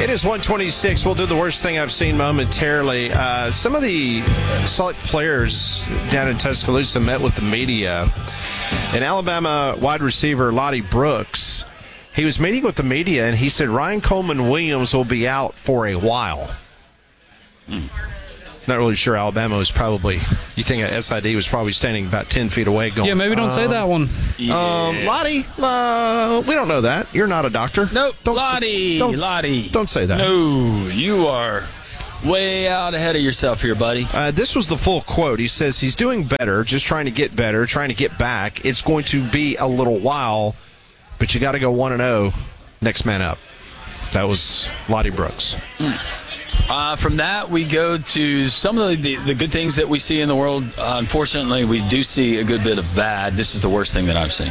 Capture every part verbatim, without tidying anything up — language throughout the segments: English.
It is one twenty-six. We'll do the worst thing I've seen momentarily. Uh, some of the select players down in Tuscaloosa met with the media. And Alabama wide receiver Lottie Brooks, he was meeting with the media, and he said Ryan Coleman Williams will be out for a while. Hmm. Not really sure Alabama was probably, you think S I D was probably standing about ten feet away going, yeah, maybe don't um, say that one. Yeah. Um, Lottie, uh, we don't know that. You're not a doctor. Nope. Don't Lottie, don't, Lottie. Don't say that. No, you are way out ahead of yourself here, buddy. Uh, this was the full quote. He says he's doing better, just trying to get better, trying to get back. It's going to be a little while, but you got to go one and oh, next man up. That was Lottie Brooks. Mm. Uh, from that, we go to some of the, the good things that we see in the world. Uh, unfortunately, we do see a good bit of bad. This is the worst thing that I've seen.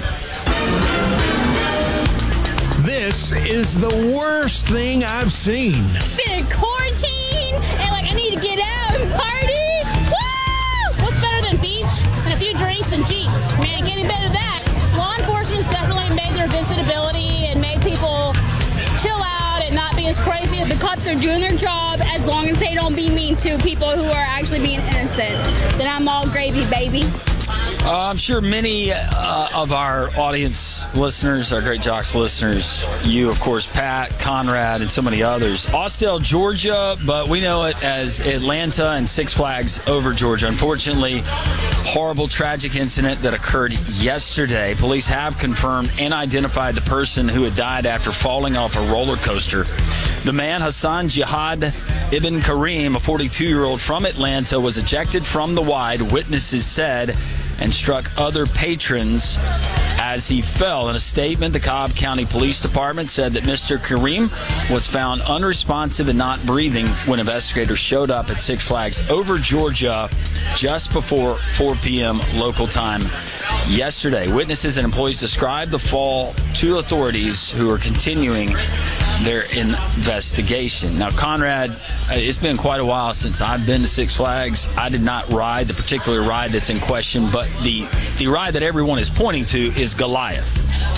This is the worst thing I've seen. Been in quarantine, and like I need to get out and party. Woo! What's better than beach and a few drinks and Jeeps? Man, getting better than that. Law enforcement's definitely made their visitability and made people chill out and not be as crazy. The cops are doing their job as long as they don't be mean to people who are actually being innocent. Then I'm all gravy, baby. Uh, I'm sure many uh, of our audience listeners, our Great Jocks listeners, you, of course, Pat, Conrad, and so many others. Austell, Georgia, but we know it as Atlanta and Six Flags Over Georgia. Unfortunately, horrible, tragic incident that occurred yesterday. Police have confirmed and identified the person who had died after falling off a roller coaster. The man, Hassan Jihad Ibn Karim, a forty-two-year-old from Atlanta, was ejected from the ride, witnesses said, and struck other patrons as he fell. In a statement, the Cobb County Police Department said that Mister Karim was found unresponsive and not breathing when investigators showed up at Six Flags Over Georgia just before four p.m. local time yesterday. Witnesses and employees described the fall to authorities who are continuing their investigation. Now, Conrad, it's been quite a while since I've been to Six Flags. I did not ride the particular ride that's in question, but the, the ride that everyone is pointing to is Goliath.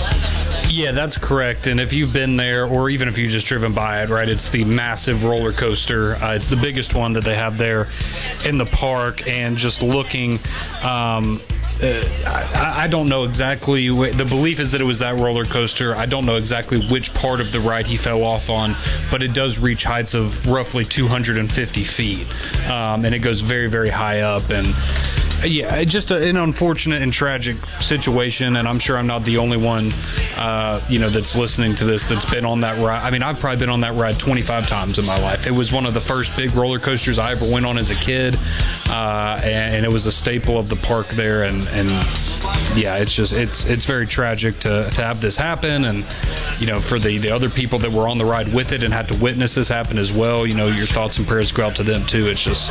Yeah, that's correct. And if you've been there, or even if you've just driven by it, right, it's the massive roller coaster. Uh, it's the biggest one that they have there in the park. And just looking, um, uh, I, I don't know exactly. The belief is that it was that roller coaster. I don't know exactly which part of the ride he fell off on, but it does reach heights of roughly two hundred fifty feet. Um, and it goes very, very high up. And yeah, just a, an unfortunate and tragic situation, and I'm sure I'm not the only one, uh, you know, that's listening to this that's been on that ride. I mean, I've probably been on that ride twenty-five times in my life. It was one of the first big roller coasters I ever went on as a kid, uh, and, and it was a staple of the park there. And, and yeah, it's just it's it's very tragic to to have this happen, and you know, for the the other people that were on the ride with it and had to witness this happen as well. You know, your thoughts and prayers go out to them too. It's just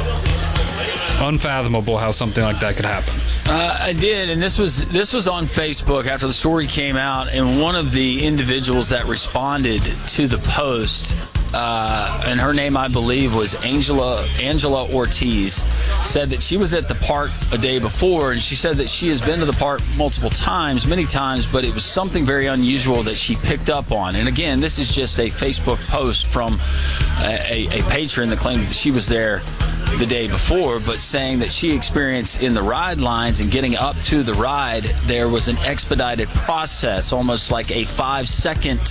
unfathomable how something like that could happen. Uh, I did, and this was this was on Facebook after the story came out, and one of the individuals that responded to the post, uh, and her name I believe was Angela Angela Ortiz, said that she was at the park a day before, and she said that she has been to the park multiple times, many times, but it was something very unusual that she picked up on. And again, this is just a Facebook post from a, a, a patron that claimed that she was there the day before, but saying that she experienced in the ride lines and getting up to the ride, there was an expedited process, almost like a five second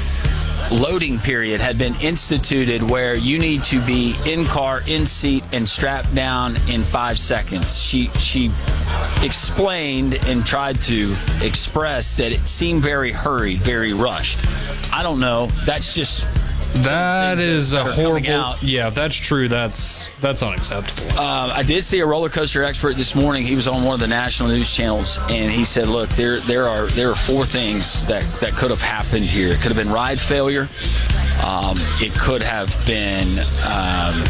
loading period had been instituted where you need to be in car, in seat, and strapped down in five seconds. She she explained and tried to express that it seemed very hurried, very rushed. I don't know. That's just That is that a horrible. Yeah, if that's true, that's that's unacceptable. Uh, I did see a roller coaster expert this morning. He was on one of the national news channels, and he said, "Look, there there are there are four things that, that could have happened here. It could have been ride failure. Um, it could have been um,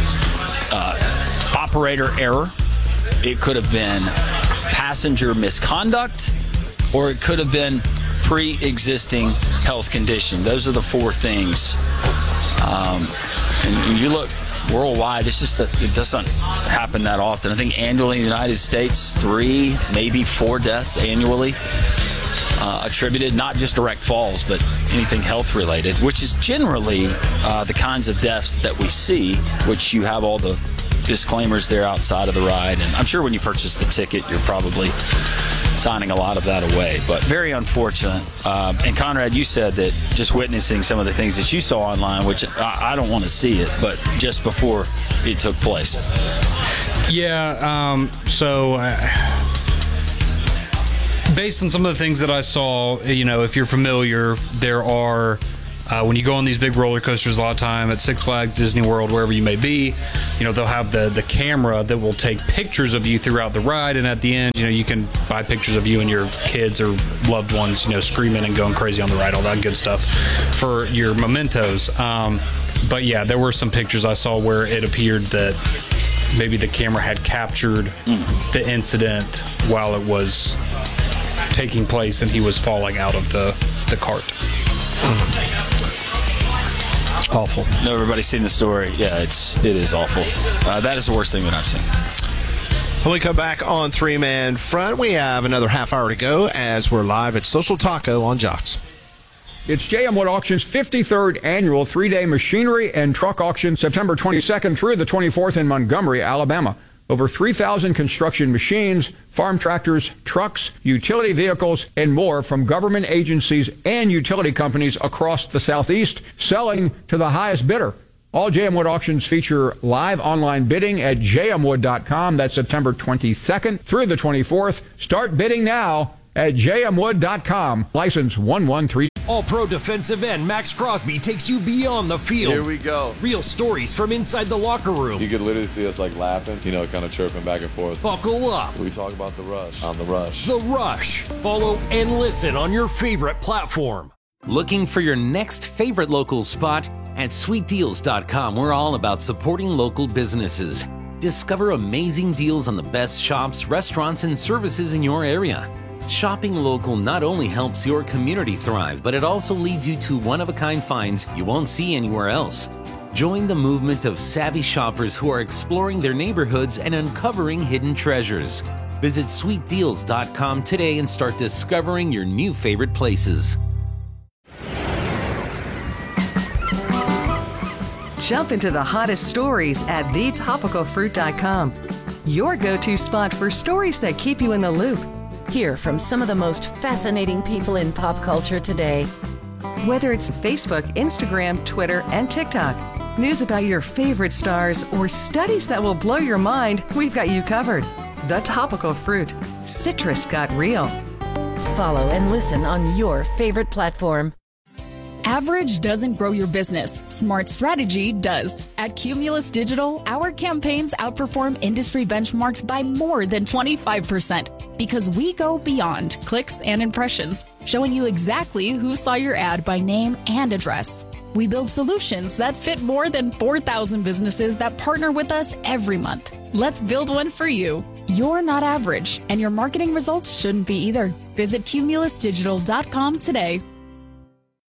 uh, operator error. It could have been passenger misconduct, or it could have been pre-existing health condition. Those are the four things." Um, and you look worldwide, it's just a, it doesn't happen that often. I think annually in the United States, three, maybe four deaths annually uh, attributed, not just direct falls, but anything health related, which is generally uh, the kinds of deaths that we see, which you have all the disclaimers there outside of the ride. And I'm sure when you purchase the ticket, you're probably signing a lot of that away, but very unfortunate. Um, and Conrad, you said that just witnessing some of the things that you saw online, which I, I don't want to see it, but just before it took place. Yeah, um, so uh, based on some of the things that I saw, you know, if you're familiar, there are Uh, when you go on these big roller coasters a lot of time at Six Flags, Disney World, wherever you may be, you know, they'll have the, the camera that will take pictures of you throughout the ride. And at the end, you know, you can buy pictures of you and your kids or loved ones, you know, screaming and going crazy on the ride, all that good stuff for your mementos. Um, but yeah, there were some pictures I saw where it appeared that maybe the camera had captured mm. the incident while it was taking place and he was falling out of the, the cart. Mm. Awful. No, everybody's seen the story. Yeah, it's it is awful. Uh, that is the worst thing that I've seen. When we come back on Three Man Front, we have another half hour to go as we're live at Social Taco on Jocks. It's J M Wood Auction's fifty-third annual three-day machinery and truck auction, September twenty-second through the twenty-fourth in Montgomery, Alabama. Over three thousand construction machines, farm tractors, trucks, utility vehicles, and more from government agencies and utility companies across the Southeast, selling to the highest bidder. All J M Wood auctions feature live online bidding at j m wood dot com. That's September twenty-second through the twenty-fourth. Start bidding now at j m wood dot com. License one one three. All-Pro defensive end Max Crosby takes you beyond the field. Here we go. Real stories from inside the locker room. You could literally see us like laughing, you know, kind of chirping back and forth. Buckle up. We talk about the rush on the rush. The Rush. Follow and listen on your favorite platform. Looking for your next favorite local spot? At sweet deals dot com, we're all about supporting local businesses. Discover amazing deals on the best shops, restaurants, and services in your area. Shopping local not only helps your community thrive, but it also leads you to one-of-a-kind finds you won't see anywhere else. Join the movement of savvy shoppers who are exploring their neighborhoods and uncovering hidden treasures. Visit sweet deals dot com today and start discovering your new favorite places. Jump into the hottest stories at the topical fruit dot com. Your go-to spot for stories that keep you in the loop. Hear from some of the most fascinating people in pop culture today. Whether it's Facebook, Instagram, Twitter, and TikTok, news about your favorite stars, or studies that will blow your mind, we've got you covered. The Topical Fruit. Citrus got real. Follow and listen on your favorite platform. Average doesn't grow your business. Smart strategy does. At Cumulus Digital, our campaigns outperform industry benchmarks by more than twenty-five percent because we go beyond clicks and impressions, showing you exactly who saw your ad by name and address. We build solutions that fit more than four thousand businesses that partner with us every month. Let's build one for you. You're not average, and your marketing results shouldn't be either. Visit cumulus digital dot com today.